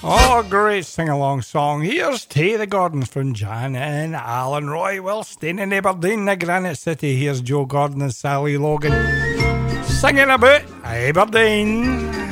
Oh, great sing-along song. Here's Tay the Gordons from Jan and Alan Roy. Well, staying in Aberdeen, the Granite City. Here's Joe Gordon and Sally Logan singing about Aberdeen.